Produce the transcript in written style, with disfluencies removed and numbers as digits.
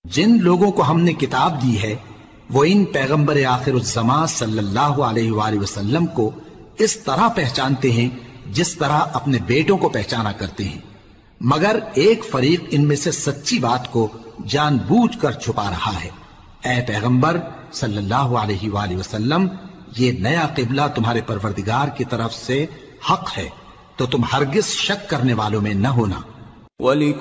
जिन लोगों को हमने किताब दी है वो इन पैगंबर आखिरुज़्ज़मा सल्लल्लाहु अलैहि वसल्लम को इस तरह पहचानते हैं जिस तरह अपने बेटों को पहचाना करते हैं, मगर एक फरीक इनमें से सच्ची बात को जानबूझकर छुपा रहा है। ऐ पैगंबर सल्लल्लाहु अलैहि वसल्लम, ये नया किबला तुम्हारे परवरदिगार की तरफ से हक है, तो तुम हरगिज शक करने वालों में न होना।